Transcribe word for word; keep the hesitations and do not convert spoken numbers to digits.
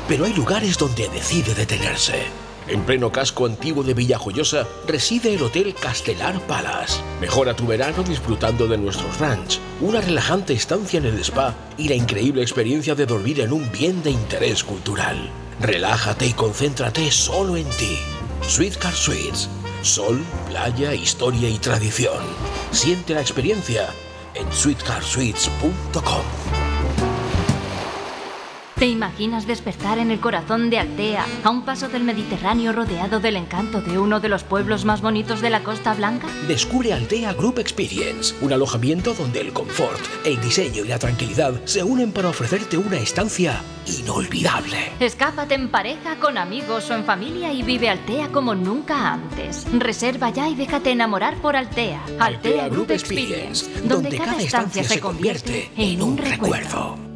pero hay lugares donde decide detenerse. En pleno casco antiguo de Villajoyosa reside el Hotel Castelar Palace. Mejora tu verano disfrutando de nuestros ranch, una relajante estancia en el spa y la increíble experiencia de dormir en un bien de interés cultural. Relájate y concéntrate solo en ti. Sweetcar Suites. Sol, playa, historia y tradición. Siente la experiencia en sweetcar suites punto com. ¿Te imaginas despertar en el corazón de Altea, a un paso del Mediterráneo, rodeado del encanto de uno de los pueblos más bonitos de la Costa Blanca? Descubre Altea Group Experience, un alojamiento donde el confort, el diseño y la tranquilidad se unen para ofrecerte una estancia inolvidable. Escápate en pareja, con amigos o en familia y vive Altea como nunca antes. Reserva ya y déjate enamorar por Altea. Altea Group Experience, donde cada estancia se convierte en un recuerdo.